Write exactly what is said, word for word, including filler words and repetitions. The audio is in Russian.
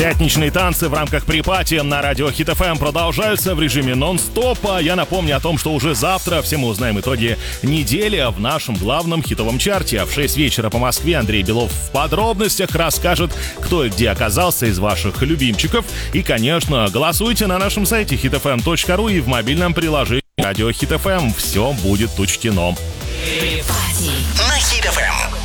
Пятничные танцы в рамках припати на радио Хит эф эм продолжаются в режиме нон-стопа. Я напомню о том, что уже завтра все мы узнаем итоги недели в нашем главном хитовом чарте. В шесть вечера по Москве Андрей Белов в подробностях расскажет, кто и где оказался из ваших любимчиков. И, конечно, голосуйте на нашем сайте хит эф эм точка ру и в мобильном приложении радио Хит эф эм. Все будет учтено. На Хит эф эм.